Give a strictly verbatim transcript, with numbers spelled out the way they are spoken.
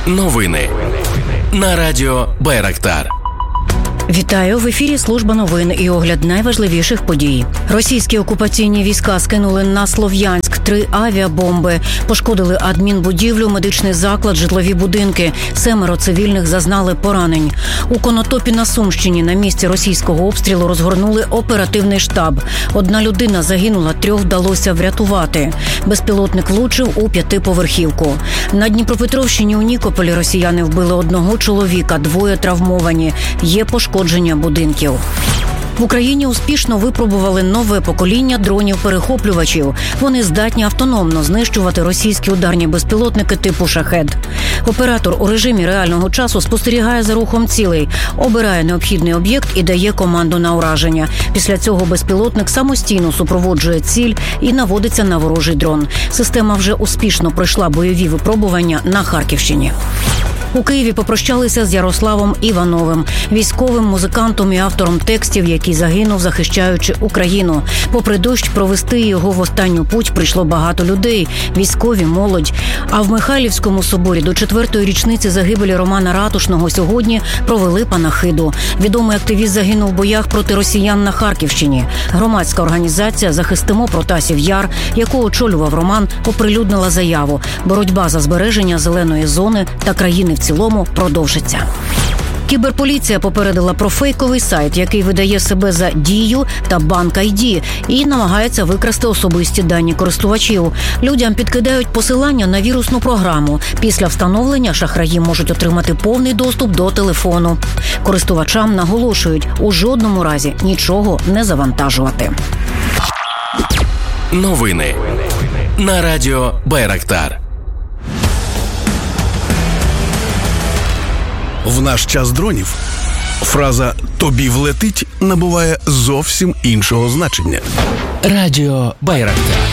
Новини на радіо Байрактар. Вітаю! В ефірі служба новин і огляд найважливіших подій. Російські окупаційні війська скинули на Слов'янськ три авіабомби, пошкодили адмінбудівлю, медичний заклад, житлові будинки. Семеро цивільних зазнали поранень. У Конотопі на Сумщині на місці російського обстрілу розгорнули оперативний штаб. Одна людина загинула, трьох вдалося врятувати. Безпілотник влучив у п'ятиповерхівку. На Дніпропетровщині у Нікополі росіяни вбили одного чоловіка, двоє травмовані. Є пошкодження будинків. В Україні успішно випробували нове покоління дронів-перехоплювачів. Вони здатні автономно знищувати російські ударні безпілотники типу «Шахед». Оператор у режимі реального часу спостерігає за рухом цілей, обирає необхідний об'єкт і дає команду на ураження. Після цього безпілотник самостійно супроводжує ціль і наводиться на ворожий дрон. Система вже успішно пройшла бойові випробування на Харківщині. У Києві попрощалися з Ярославом Івановим, військовим, музикантом і автором текстів, який загинув, захищаючи Україну. Попри дощ, провести його в останню путь прийшло багато людей – військові, молодь. А в Михайлівському соборі до четвертої річниці загибелі Романа Ратушного сьогодні провели панахиду. Відомий активіст загинув в боях проти росіян на Харківщині. Громадська організація «Захистимо Протасів Яр», яку очолював Роман, оприлюднила заяву. Боротьба за збереження зеленої зони та країни в цілому продовжиться. Кіберполіція попередила про фейковий сайт, який видає себе за Дію та Банк ай ді і намагається викрасти особисті дані користувачів. Людям підкидають посилання на вірусну програму. Після встановлення шахраї можуть отримати повний доступ до телефону. Користувачам наголошують, у жодному разі нічого не завантажувати. Новини на радіо Байрактар. В наш час дронів фраза «тобі влетить» набуває зовсім іншого значення. Радіо Байрактар.